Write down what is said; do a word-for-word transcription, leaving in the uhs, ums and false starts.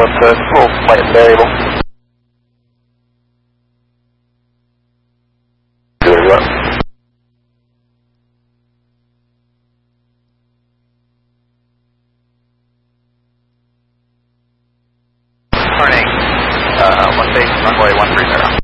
with a little light and variable. Doing what? Turning, uh, one base, runway one three zero.